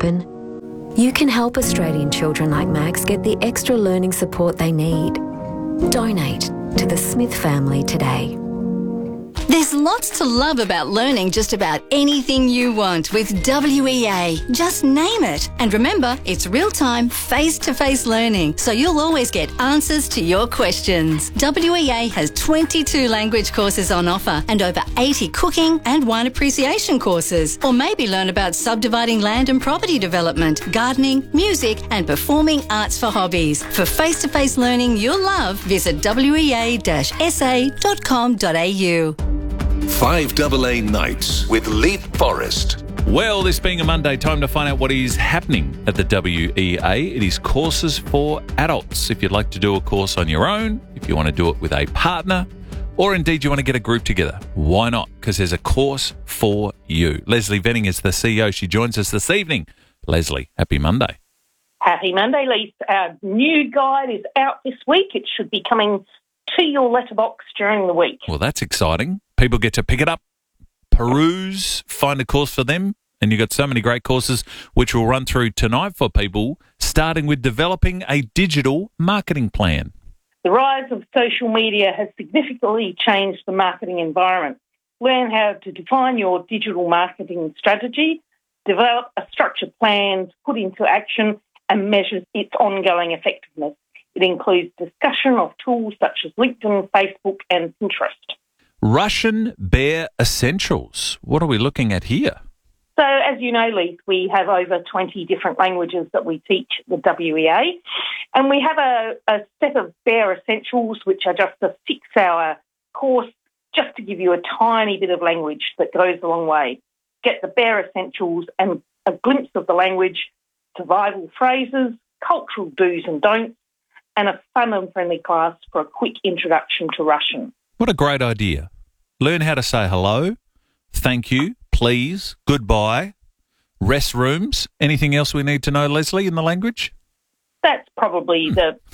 happen? You can help Australian children like Max get the extra learning support they need. Donate to the Smith family today. There's lots to love about learning just about anything you want with WEA. Just name it. And remember, it's real-time, face-to-face learning, so you'll always get answers to your questions. WEA has 22 language courses on offer and over 80 cooking and wine appreciation courses. Or maybe learn about subdividing land and property development, gardening, music and performing arts for hobbies. For face-to-face learning you'll love, visit wea-sa.com.au. 5AA Nights with Leith Forrest. Well, this being a Monday, time to find out what is happening at the WEA. It is courses for adults. If you'd like to do a course on your own, if you want to do it with a partner, or indeed you want to get a group together, why not? Because there's a course for you. Leslie Venning is the CEO. She joins us this evening. Leslie, happy Monday. Happy Monday, Leith. Our new guide is out this week. It should be coming to your letterbox during the week. Well, that's exciting. People get to pick it up, peruse, find a course for them, and you've got so many great courses which we'll run through tonight for people, starting with developing a digital marketing plan. The rise of social media has significantly changed the marketing environment. Learn how to define your digital marketing strategy, develop a structured plan to put into action, and measure its ongoing effectiveness. It includes discussion of tools such as LinkedIn, Facebook, and Pinterest. Russian Bear Essentials. What are we looking at here? So, as you know, Leith, we have over 20 different languages that we teach at the WEA, and we have a set of Bear Essentials, which are just a 6-hour course, just to give you a tiny bit of language that goes a long way. Get the Bear Essentials and a glimpse of the language, survival phrases, cultural do's and don'ts, and a fun and friendly class for a quick introduction to Russian. What a great idea. Learn how to say hello, thank you, please, goodbye, restrooms. Anything else we need to know, Leslie, in the language? That's probably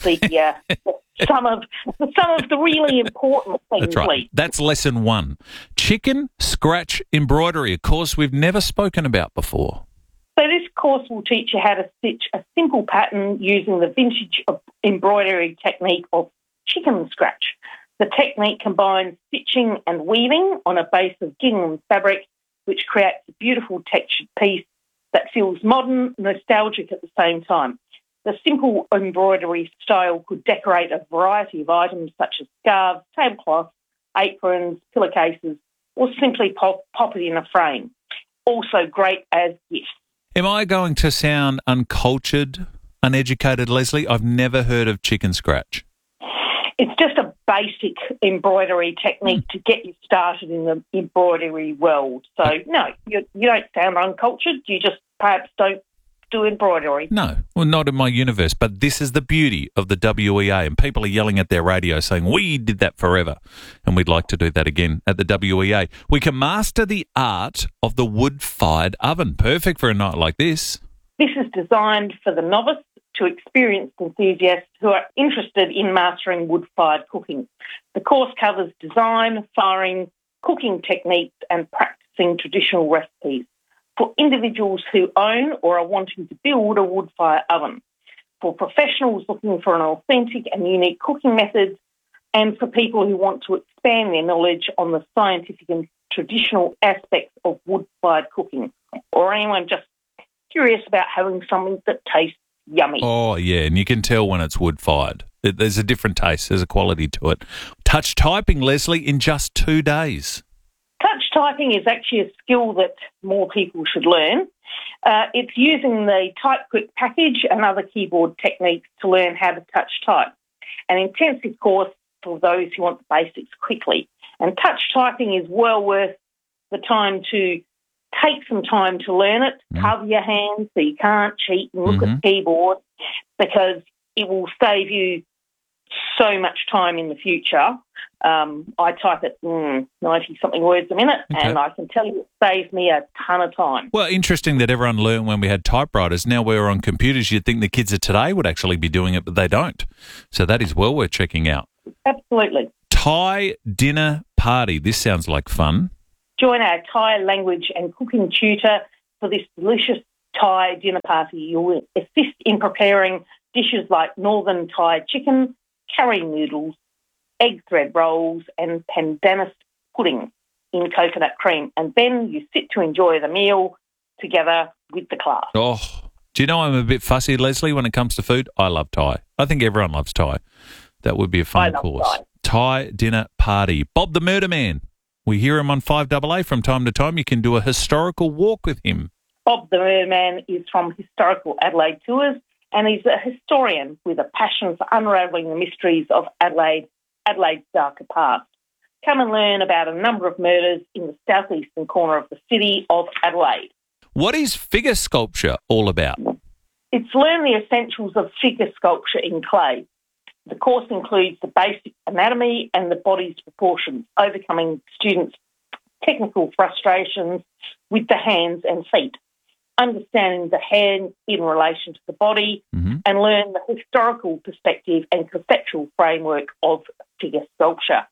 some of the really important things. That's right. That's lesson 1. Chicken scratch embroidery, a course we've never spoken about before. So this course will teach you how to stitch a simple pattern using the vintage embroidery technique of chicken scratch. The technique combines stitching and weaving on a base of gingham fabric, which creates a beautiful textured piece that feels modern, nostalgic at the same time. The simple embroidery style could decorate a variety of items such as scarves, tablecloths, aprons, pillowcases, or simply pop it in a frame. Also great as gifts. Am I going to sound uncultured, uneducated, Leslie? I've never heard of chicken scratch. It's just a basic embroidery technique to get you started in the embroidery world. So, no, you don't sound uncultured. You just perhaps don't do embroidery. No, well, not in my universe. But this is the beauty of the WEA, and people are yelling at their radio saying, we did that forever, and we'd like to do that again at the WEA. We can master the art of the wood-fired oven. Perfect for a night like this. This is designed for the novice to experienced enthusiasts who are interested in mastering wood-fired cooking. The course covers design, firing, cooking techniques and practicing traditional recipes for individuals who own or are wanting to build a wood-fire oven, for professionals looking for an authentic and unique cooking method, and for people who want to expand their knowledge on the scientific and traditional aspects of wood-fired cooking, or anyone just curious about having something that tastes yummy. Oh, yeah, and you can tell when it's wood-fired. There's a different taste. There's a quality to it. Touch typing, Leslie, in just 2 days. Touch typing is actually a skill that more people should learn. It's using the TypeQuick package and other keyboard techniques to learn how to touch type. An intensive course for those who want the basics quickly. And touch typing is well worth the time to take some time to learn it, cover your hands so you can't cheat and look at the keyboard, because it will save you so much time in the future. I type at 90-something words a minute, and I can tell you it saves me a ton of time. Well, interesting that everyone learned when we had typewriters. Now we're on computers. You'd think the kids of today would actually be doing it, but they don't. So that is well worth checking out. Absolutely. Thai dinner party. This sounds like fun. Join our Thai language and cooking tutor for this delicious Thai dinner party. You'll assist in preparing dishes like Northern Thai chicken, curry noodles, egg thread rolls and pandanus pudding in coconut cream. And then you sit to enjoy the meal together with the class. Oh, do you know I'm a bit fussy, Leslie, when it comes to food? I love Thai. I think everyone loves Thai. That would be a fun course. Thai dinner party. Bob the Murder Man. We hear him on 5AA from time to time. You can do a historical walk with him. Bob the Murder Man is from Historical Adelaide Tours, and he's a historian with a passion for unravelling the mysteries of Adelaide's darker past. Come and learn about a number of murders in the southeastern corner of the city of Adelaide. What is figure sculpture all about? It's learn the essentials of figure sculpture in clay. The course includes the basic anatomy and the body's proportions, overcoming students' technical frustrations with the hands and feet, understanding the hand in relation to the body, and learn the historical perspective and conceptual framework of figure sculpture.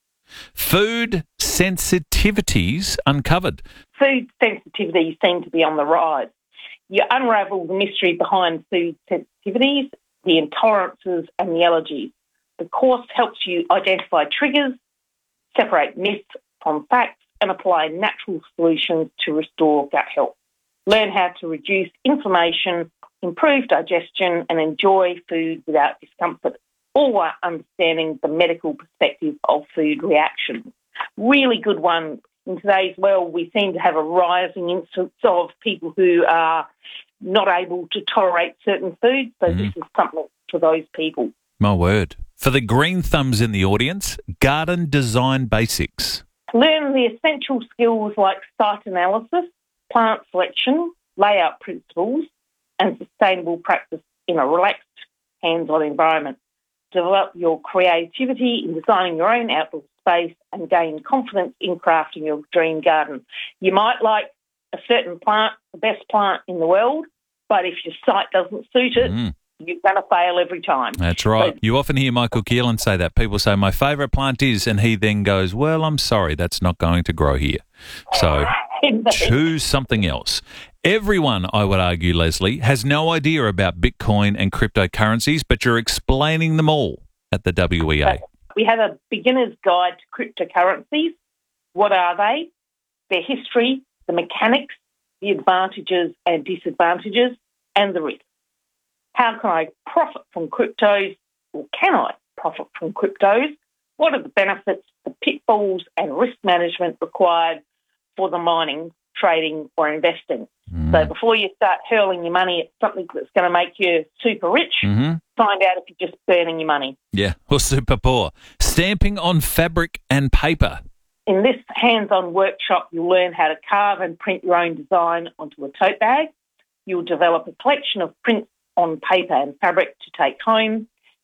Food sensitivities uncovered. Food sensitivities seem to be on the rise. You unravel the mystery behind food sensitivities, the intolerances and the allergies. The course helps you identify triggers, separate myths from facts and apply natural solutions to restore gut health. Learn how to reduce inflammation, improve digestion and enjoy food without discomfort, all while understanding the medical perspective of food reactions. Really good one. In today's world, we seem to have a rising instance of people who are not able to tolerate certain foods, so this is something for those people. My word. For the green thumbs in the audience, garden design basics. Learn the essential skills like site analysis, plant selection, layout principles, and sustainable practice in a relaxed, hands-on environment. Develop your creativity in designing your own outdoor space and gain confidence in crafting your dream garden. You might like a certain plant, the best plant in the world, but if your site doesn't suit it, you're going to fail every time. That's right. So, you often hear Michael Keelan say that. People say, my favourite plant is, and he then goes, well, I'm sorry, that's not going to grow here. So choose something else. Everyone, I would argue, Leslie, has no idea about Bitcoin and cryptocurrencies, but you're explaining them all at the WEA. We have a beginner's guide to cryptocurrencies. What are they? Their history, the mechanics, the advantages and disadvantages, and the risks. How can I profit from cryptos, or can I profit from cryptos? What are the benefits, the pitfalls and risk management required for the mining, trading or investing? So before you start hurling your money at something that's going to make you super rich, find out if you're just burning your money. Yeah, or super poor. Stamping on fabric and paper. In this hands-on workshop, you'll learn how to carve and print your own design onto a tote bag. You'll develop a collection of prints on paper and fabric to take home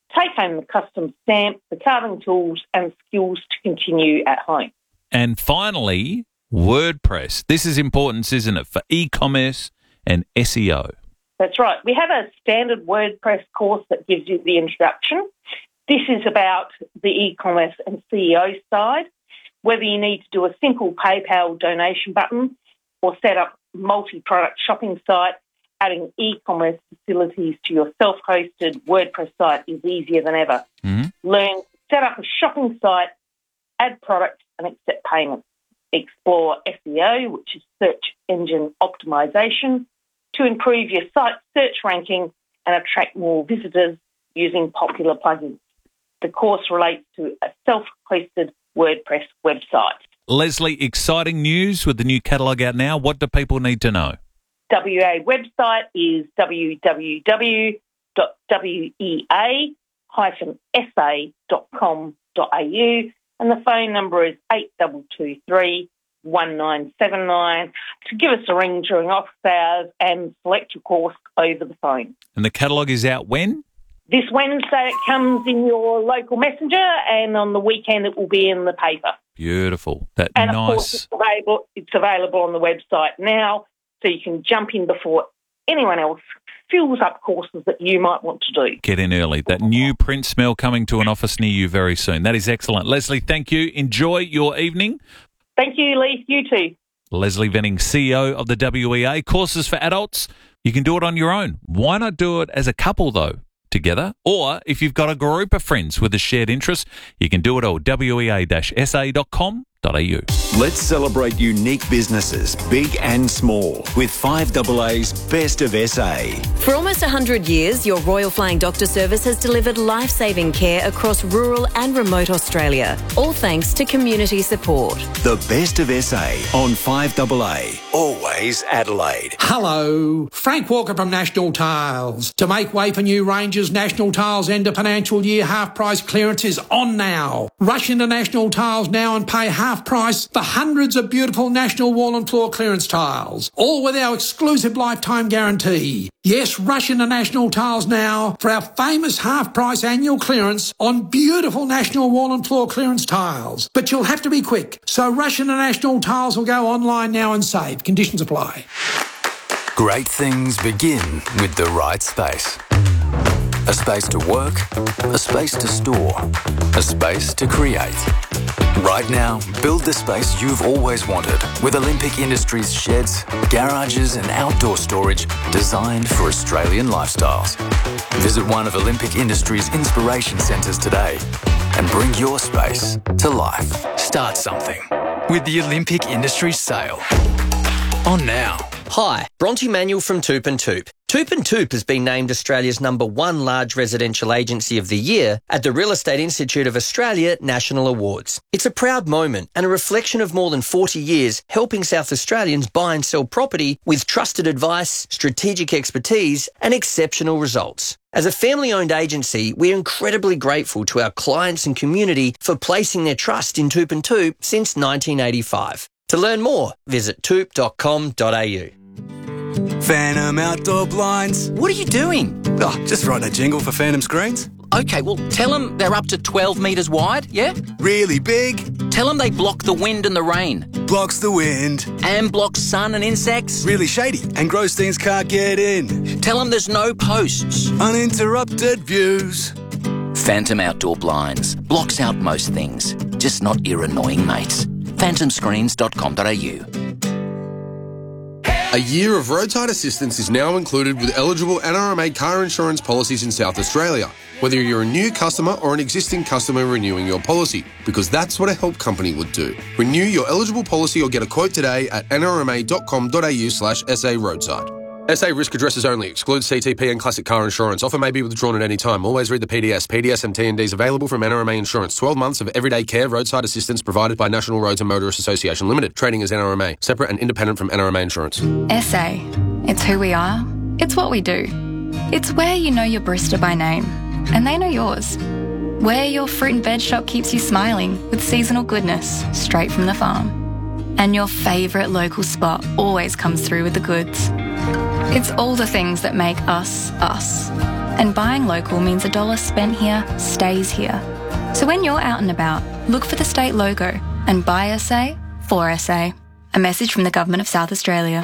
the custom stamp, the carving tools and skills to continue at home. And finally, WordPress. This is important, isn't it, for e-commerce and SEO? That's right. We have a standard WordPress course that gives you the introduction. This is about the e-commerce and SEO side, whether you need to do a simple PayPal donation button or set up a multi-product shopping site. Adding e-commerce facilities to your self-hosted WordPress site is easier than ever. Learn to set up a shopping site, add products and accept payments. Explore SEO, which is search engine optimization, to improve your site's search ranking and attract more visitors using popular plugins. The course relates to a self-hosted WordPress website. Leslie, exciting news with the new catalogue out now. What do people need to know? WA website is www.wea-sa.com.au and the phone number is 8223 1979 to give us a ring during office hours and select your course over the phone. And the catalogue is out when? This Wednesday it comes in your local messenger and on the weekend it will be in the paper. Beautiful. That and nice. Of course it's available on the website now, so you can jump in before anyone else fills up courses that you might want to do. Get in early. That new print smell coming to an office near you very soon. That is excellent. Leslie, thank you. Enjoy your evening. Thank you, Lee. You too. Leslie Venning, CEO of the WEA. Courses for adults. You can do it on your own. Why not do it as a couple, though, together? Or if you've got a group of friends with a shared interest, you can do it all. wea-sa.com.au. Let's celebrate unique businesses, big and small, with 5AA's Best of SA. For almost 100 years, your Royal Flying Doctor Service has delivered life-saving care across rural and remote Australia, all thanks to community support. The Best of SA on 5AA. Always Adelaide. Hello, Frank Walker from National Tiles. To make way for new ranges, National Tiles end of financial year half-price clearance is on now. Rush into National Tiles now and pay half price for hundreds of beautiful National wall and floor clearance tiles, all with our exclusive lifetime guarantee. Yes, rush into National Tiles now for our famous half-price annual clearance on beautiful National wall and floor clearance tiles. But you'll have to be quick, so rush into National Tiles or go online now and save. Conditions apply. Great things begin with the right space. A space to work, a space to store, a space to create. Right now, build the space you've always wanted with Olympic Industries sheds, garages and outdoor storage designed for Australian lifestyles. Visit one of Olympic Industries' inspiration centres today and bring your space to life. Start something with the Olympic Industries sale. On now. Hi, Bronte Manuel from Toop and Toop. Toop and Toop has been named Australia's #1 large residential agency of the year at the Real Estate Institute of Australia National Awards. It's a proud moment and a reflection of more than 40 years helping South Australians buy and sell property with trusted advice, strategic expertise and exceptional results. As a family-owned agency, we're incredibly grateful to our clients and community for placing their trust in Toop and Toop since 1985. To learn more, visit toop.com.au. Phantom Outdoor Blinds. What are you doing? Oh, just writing a jingle for Phantom Screens. Okay, well, tell them they're up to 12 metres wide, yeah? Really big. Tell them they block the wind and the rain. Blocks the wind. And blocks sun and insects. Really shady, and Grossteins can't get in. Tell them there's no posts. Uninterrupted views. Phantom Outdoor Blinds. Blocks out most things, just not your annoying mates. phantomscreens.com.au. A year of roadside assistance is now included with eligible NRMA car insurance policies in South Australia, whether you're a new customer or an existing customer renewing your policy, because that's what a help company would do. Renew your eligible policy or get a quote today at nrma.com.au/SA roadside. SA risk addresses only. Excludes CTP and classic car insurance. Offer may be withdrawn at any time. Always read the PDS. PDS and TNDs available from NRMA Insurance. 12 months of everyday care roadside assistance provided by National Roads and Motorists Association Limited. Trading as NRMA. Separate and independent from NRMA Insurance. SA. It's who we are. It's what we do. It's where you know your barista by name. And they know yours. Where your fruit and veg shop keeps you smiling with seasonal goodness straight from the farm. And your favourite local spot always comes through with the goods. It's all the things that make us, us. And buying local means $1 spent here stays here. So when you're out and about, look for the state logo and buy SA for SA. A message from the Government of South Australia.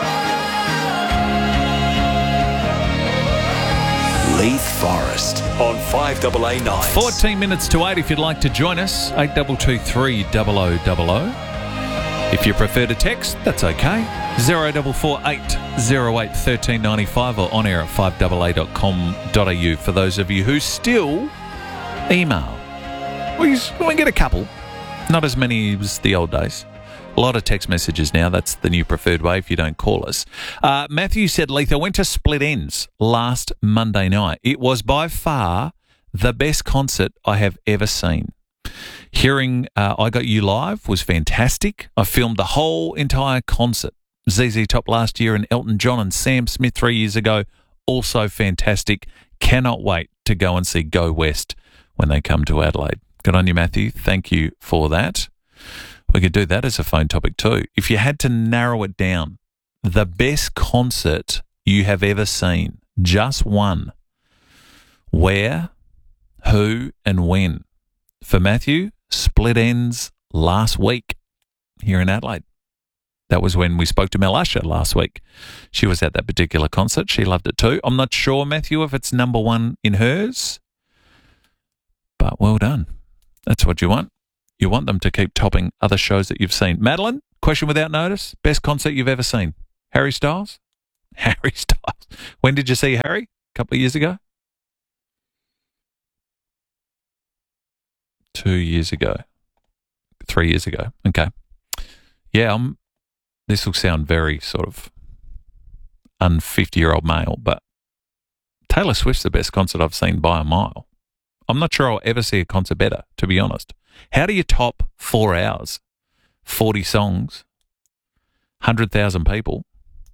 Leith Forest on 5AA Nights. 14 minutes to 8 if you'd like to join us. 8223 0000. If you prefer to text, that's okay. 0448 08 1395 or on air at 5AA.com.au for those of you who still email. We get a couple, not as many as the old days. A lot of text messages now. That's the new preferred way if you don't call us. Matthew said, Leith, I went to Split Ends last Monday night. It was by far the best concert I have ever seen. Hearing I Got You Live was fantastic. I filmed the whole entire concert. ZZ Top last year and Elton John and Sam Smith 3 years ago, also fantastic. Cannot wait to go and see Go West when they come to Adelaide. Good on you, Matthew. Thank you for that. We could do that as a phone topic too. If you had to narrow it down, the best concert you have ever seen, just one, where, who and when? For Matthew, Split Ends last week here in Adelaide. That was when we spoke to Mel Usher last week. She was at that particular concert. She loved it too. I'm not sure, Matthew, if it's number one in hers, but well done. That's what you want. You want them to keep topping other shows that you've seen. Madeline, question without notice, best concert you've ever seen? Harry Styles? Harry Styles. When did you see Harry? A couple of years ago? 2 years ago. 3 years ago. Okay. Yeah, this will sound very sort of un-50-year-old male, but Taylor Swift's the best concert I've seen by a mile. I'm not sure I'll ever see a concert better, to be honest. How do you top 4 hours, 40 songs, 100,000 people,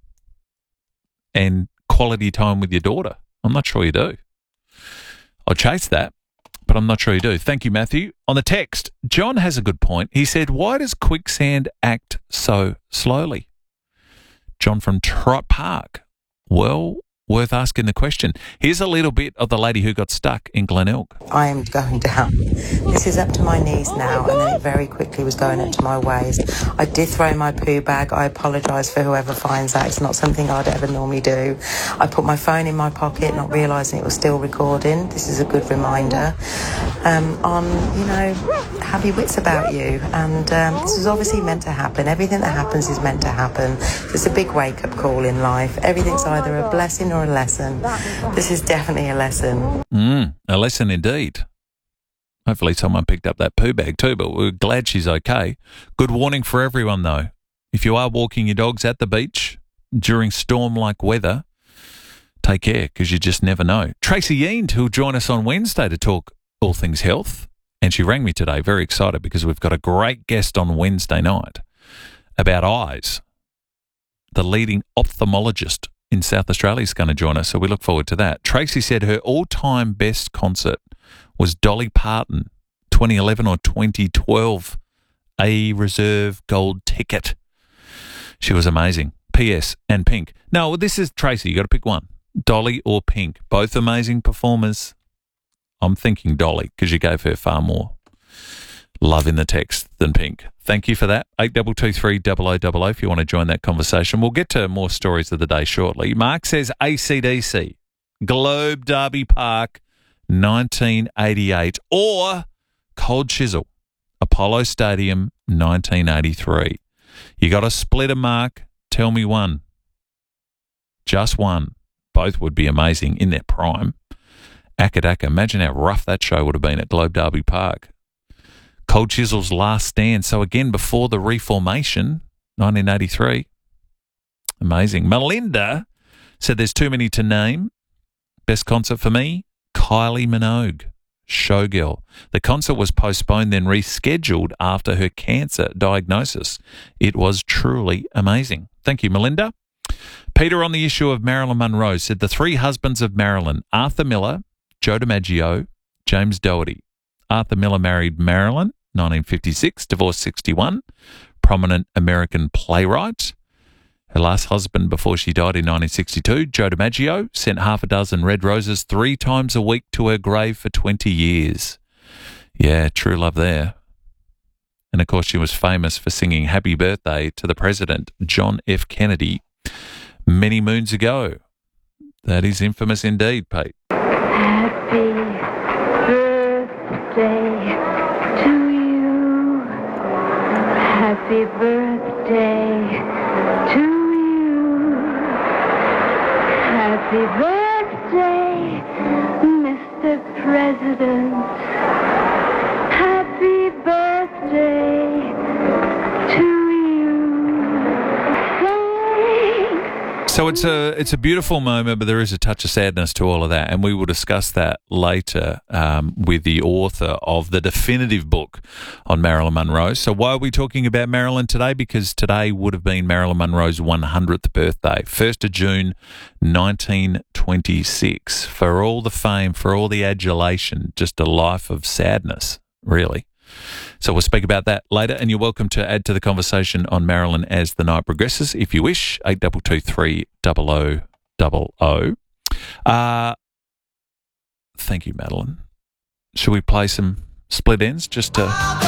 and quality time with your daughter? I'm not sure you do. I'll chase that, but I'm not sure you do. Thank you, Matthew. On the text, John has a good point. He said, why does quicksand act so slowly? John from Trott Park. Well, worth asking the question. Here's a little bit of the lady who got stuck in Glenelg. I am going down. This is up to my knees now, and then it very quickly was going up to my waist. I did throw my poo bag. I apologise for whoever finds that. It's not something I'd ever normally do. I put my phone in my pocket, not realising it was still recording. This is a good reminder on, have your wits about you. And this was obviously meant to happen. Everything that happens is meant to happen. It's a big wake-up call in life. Everything's either a blessing or a lesson. This is definitely a lesson. A lesson indeed. Hopefully someone picked up that poo bag too, but we're glad she's okay. Good warning for everyone though. If you are walking your dogs at the beach during storm-like weather, take care because you just never know. Tracy Eend, who'll join us on Wednesday to talk all things health, and she rang me today, very excited because we've got a great guest on Wednesday night about eyes. The leading ophthalmologist in South Australia is going to join us, so we look forward to that. Tracy said her all-time best concert was Dolly Parton, 2011 or 2012, A Reserve Gold Ticket. She was amazing. P.S. and Pink. No, this is Tracy. You got to pick one. Dolly or Pink. Both amazing performers. I'm thinking Dolly because you gave her far more love in the text than Pink. Thank you for that. 8223 0000 if you want to join that conversation. We'll get to more stories of the day shortly. Mark says AC/DC, Globe Derby Park, 1988, or Cold Chisel, Apollo Stadium, 1983. You got to split a mark. Tell me one. Just one. Both would be amazing in their prime. Akadaka, imagine how rough that show would have been at Globe Derby Park. Cold Chisel's Last Stand. So again, before the reformation, 1983. Amazing. Melinda said there's too many to name. Best concert for me, Kylie Minogue, Showgirl. The concert was postponed, then rescheduled after her cancer diagnosis. It was truly amazing. Thank you, Melinda. Peter, on the issue of Marilyn Monroe, said the three husbands of Marilyn, Arthur Miller, Joe DiMaggio, James Doherty. Arthur Miller married Marilyn, 1956, divorced 61, prominent American playwright. Her last husband before she died in 1962, Joe DiMaggio, sent half a dozen red roses 3 times a week to her grave for 20 years. Yeah, true love there. And of course, she was famous for singing Happy Birthday to the President, John F. Kennedy, many moons ago. That is infamous indeed, Pete. Happy birthday to you. Happy birthday to you. Happy birthday, Mr. President. Happy birthday to you. Thanks. So it's a beautiful moment, but there is a touch of sadness to all of that, and we will discuss that later with the author of the definitive book on Marilyn Monroe. So why are we talking about Marilyn today? Because today would have been Marilyn Monroe's 100th birthday, 1st of June, 1926. For all the fame, for all the adulation, just a life of sadness, really. So we'll speak about that later, and you're welcome to add to the conversation on Marilyn as the night progresses, if you wish, 8223 0000. Thank you, Madeline. Should we play some split ends just to...